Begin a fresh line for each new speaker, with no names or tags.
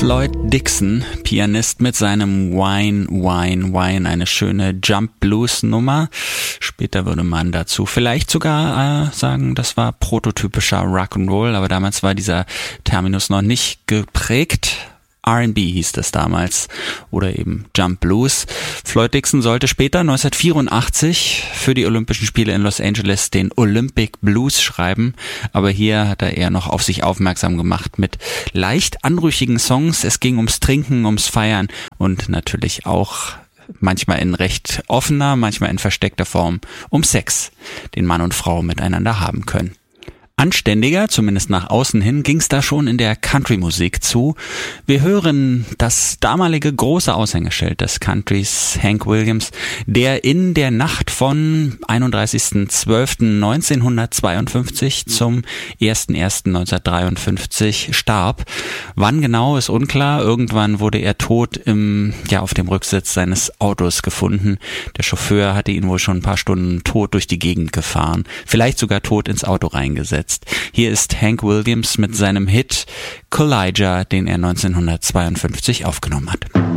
Floyd Dixon, Pianist mit seinem Wine, Wine, Wine, eine schöne Jump-Blues-Nummer. Später würde man dazu vielleicht sogar sagen, das war prototypischer Rock'n'Roll, aber damals war dieser Terminus noch nicht geprägt. R&B hieß das damals oder eben Jump Blues. Floyd Dixon sollte später 1984 für die Olympischen Spiele in Los Angeles den Olympic Blues schreiben, aber hier hat er eher noch auf sich aufmerksam gemacht mit leicht anrüchigen Songs. Es ging ums Trinken, ums Feiern und natürlich auch manchmal in recht offener, manchmal in versteckter Form um Sex, den Mann und Frau miteinander haben können. Anständiger, zumindest nach außen hin, ging's da schon in der Country-Musik zu. Wir hören das damalige große Aushängeschild des Countrys, Hank Williams, der in der Nacht von 31.12.1952 zum 1.1.1953 starb. Wann genau ist unklar. Irgendwann wurde er tot auf dem Rücksitz seines Autos gefunden. Der Chauffeur hatte ihn wohl schon ein paar Stunden tot durch die Gegend gefahren, vielleicht sogar tot ins Auto reingesetzt. Hier ist Hank Williams mit seinem Hit Collija, den er 1952 aufgenommen hat.